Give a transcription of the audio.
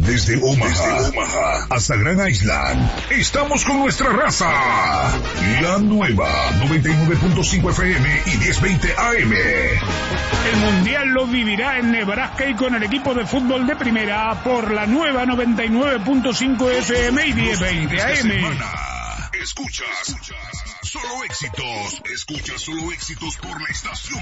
Desde Omaha hasta Grand Island, estamos con nuestra raza. La nueva 99.5 FM y 1020 AM. El Mundial lo vivirá en Nebraska y con el equipo de fútbol de primera por la nueva 99.5 FM y 1020 AM. Escuchas solo éxitos. Escuchas solo éxitos por la estación